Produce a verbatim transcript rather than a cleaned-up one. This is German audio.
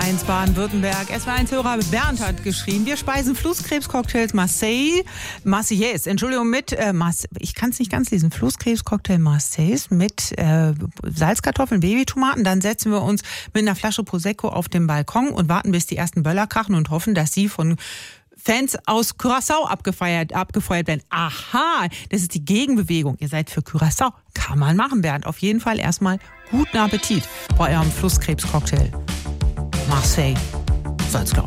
eins Baden-Württemberg. S W R eins-Hörer Bernd hat geschrieben, wir speisen Flusskrebscocktails Marseille, Marseillais, Entschuldigung, mit, äh, Marse- ich kann es nicht ganz lesen, Flusskrebscocktail Marseillais mit äh, Salzkartoffeln, Babytomaten. Dann setzen wir uns mit einer Flasche Prosecco auf den Balkon und warten, bis die ersten Böller krachen und hoffen, dass sie von Fans aus Curaçao abgefeiert, abgefeuert werden. Aha, das ist die Gegenbewegung. Ihr seid für Curaçao. Kann man machen, Bernd. Auf jeden Fall erstmal guten Appetit bei eurem Flusskrebscocktail. Marseille soll es, glaube ich.